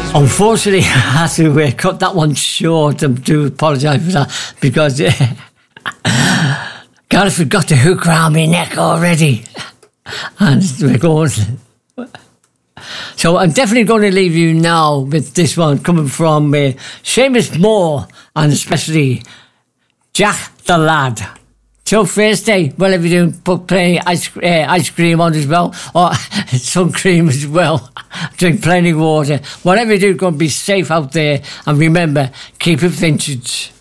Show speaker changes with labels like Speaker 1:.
Speaker 1: Unfortunately, I had to cut that one short. I do apologise for that because Gareth forgot the hook round my neck already. And we're going. So I'm definitely going to leave you now with this one coming from Seamus Moore and especially Jack the Lad. Till Thursday, whatever you're doing, put plenty ice cream on as well, or sun cream as well. Drink plenty of water. Whatever you do, go and be safe out there. And remember, keep it vintage.